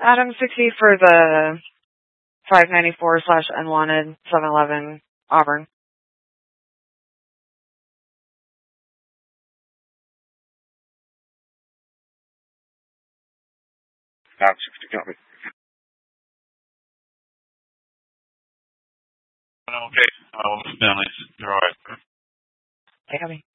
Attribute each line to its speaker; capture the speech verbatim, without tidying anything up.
Speaker 1: Adam sixty for the five ninety-four slash unwanted seven eleven Auburn.
Speaker 2: Adam sixty, copy.
Speaker 3: Okay. Uh, Stanley, you're all right.
Speaker 1: Okay, copy.